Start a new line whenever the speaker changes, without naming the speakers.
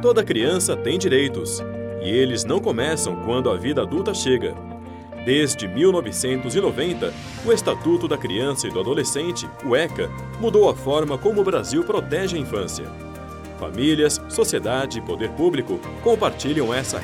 Toda criança tem direitos, e eles não começam quando a vida adulta chega. Desde 1990, o Estatuto da Criança e do Adolescente, o ECA, mudou a forma como o Brasil protege a infância. Famílias, sociedade e poder público compartilham essa